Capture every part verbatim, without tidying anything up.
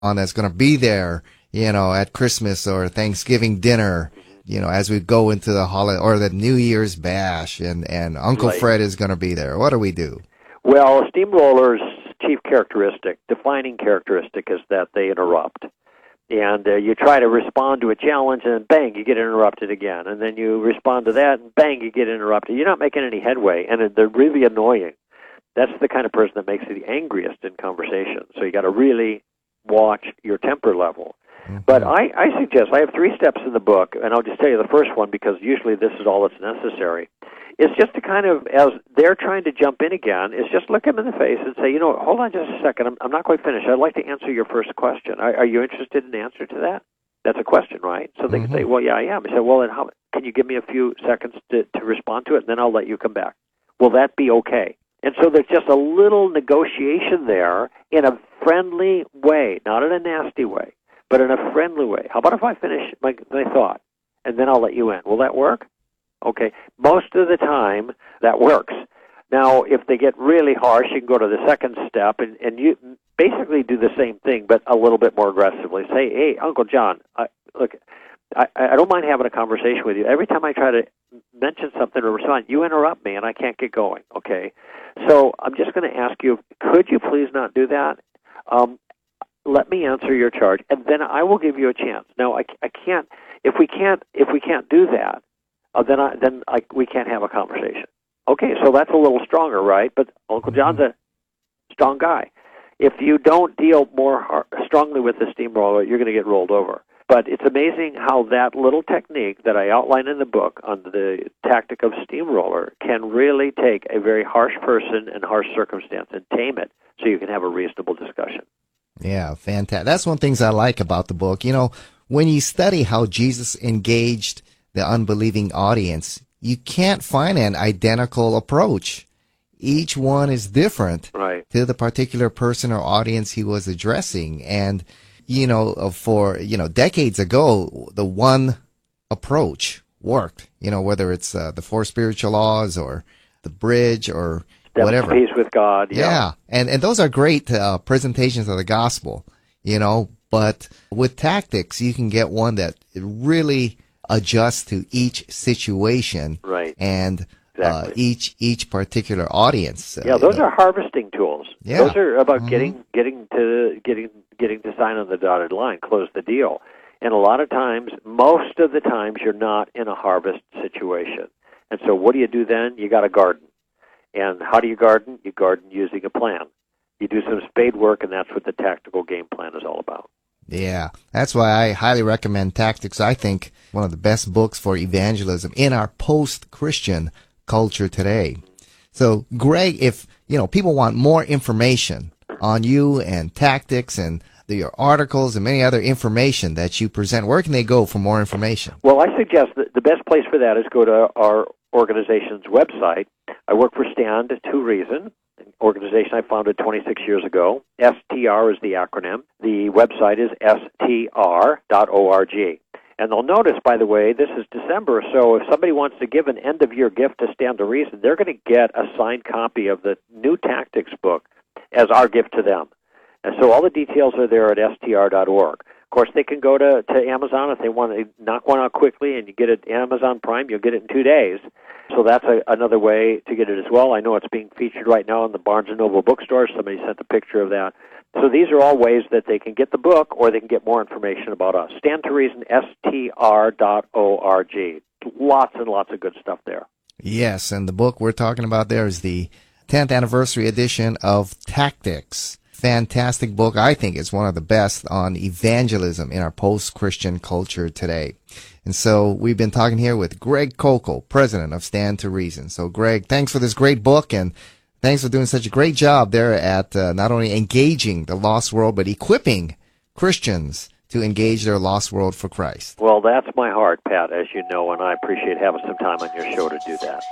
on that's going to be there, you know, at Christmas or Thanksgiving dinner, you know, as we go into the holiday or the New Year's bash, and, and Uncle Right. Fred is going to be there. What do we do? Well, a steamroller's chief characteristic, defining characteristic, is that they interrupt. And uh, you try to respond to a challenge, and bang, you get interrupted again. And then you respond to that, and bang, you get interrupted. You're not making any headway, and they're really annoying. That's the kind of person that makes you the angriest in conversation. So you got to really watch your temper level. Mm-hmm. But I, I suggest, I have three steps in the book, and I'll just tell you the first one because usually this is all that's necessary. It's just to kind of, as they're trying to jump in again, is just look them in the face and say, you know, hold on just a second, I'm, I'm not quite finished. I'd like to answer your first question. Are, are you interested in the answer to that? That's a question, right? So they mm-hmm. can say, well, yeah, I am. I say, well, then how, can you give me a few seconds to, to respond to it, and then I'll let you come back. Will that be okay? And so there's just a little negotiation there in a friendly way, not in a nasty way, but in a friendly way. How about if I finish my, my thought, and then I'll let you in? Will that work? Okay. Most of the time, that works. Now, if they get really harsh, you can go to the second step, and, and you basically do the same thing, but a little bit more aggressively. Say, hey, Uncle John, I, look, I, I don't mind having a conversation with you. Every time I try to mention something or respond, you interrupt me, and I can't get going, okay? So I'm just going to ask you, could you please not do that? Um, let me answer your charge, and then I will give you a chance. Now, I, I can't, if we can't, if we can't do that, uh, then I, then I, we can't have a conversation. Okay, so that's a little stronger, right? But Uncle John's a strong guy. If you don't deal more hard, strongly with the steamroller, you're going to get rolled over. But it's amazing how that little technique that I outline in the book on the tactic of steamroller can really take a very harsh person and harsh circumstance and tame it so you can have a reasonable discussion. Yeah, fantastic. That's one of the things I like about the book. You know, when you study how Jesus engaged the unbelieving audience, you can't find an identical approach. Each one is different right. to the particular person or audience he was addressing. And, you know, for, you know, decades ago, the one approach worked, you know, whether it's uh, the four spiritual laws or the bridge or Step whatever. Peace with God. Yeah. yeah. And, and those are great uh, presentations of the gospel, you know, but with tactics, you can get one that really adjusts to each situation. Right. And Exactly. Uh, each each particular audience. Uh, yeah, those you know. are harvesting tools. Yeah. Those are about mm-hmm. getting getting to getting getting to sign on the dotted line, close the deal. And a lot of times, most of the times, you're not in a harvest situation. And so, what do you do then? You got to garden. And how do you garden? You garden using a plan. You do some spade work, and that's what the tactical game plan is all about. Yeah, that's why I highly recommend Tactics. I think one of the best books for evangelism in our post-Christian culture today. So, Greg, if you know people want more information on you and Tactics and the, your articles and many other information that you present, where can they go for more information? Well, I suggest that the best place for that is go to our organization's website. I work for Stand to Reason, an organization I founded twenty-six years ago. S T R is the acronym. The website is S T R dot org. And they'll notice, by the way, this is December, so if somebody wants to give an end-of-year gift to Stand to Reason, they're going to get a signed copy of the new Tactics book as our gift to them. And so all the details are there at S T R dot org. Of course, they can go to, to Amazon if they want to knock one out quickly, and you get it Amazon Prime, you'll get it in two days. So that's a, another way to get it as well. I know it's being featured right now in the Barnes and Noble bookstore. Somebody sent a picture of that. So these are all ways that they can get the book or they can get more information about us. Stand to Reason, S T R dot org. Lots and lots of good stuff there. Yes, and the book we're talking about there is the tenth anniversary edition of Tactics. Fantastic book. I think it's one of the best on evangelism in our post-Christian culture today. And so we've been talking here with Greg Koukl, president of Stand to Reason. So, Greg, thanks for this great book, and thanks for doing such a great job there at uh, not only engaging the lost world, but equipping Christians to engage their lost world for Christ. Well, that's my heart, Pat, as you know, and I appreciate having some time on your show to do that.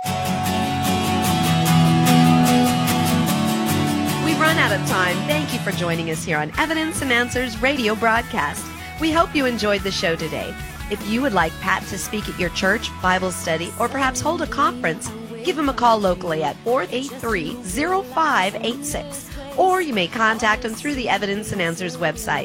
We've run out of time. Thank you for joining us here on Evidence and Answers radio broadcast. We hope you enjoyed the show today. If you would like Pat to speak at your church, Bible study, or perhaps hold a conference, give him a call locally at four eight three, zero five eight six or you may contact them through the Evidence and Answers website.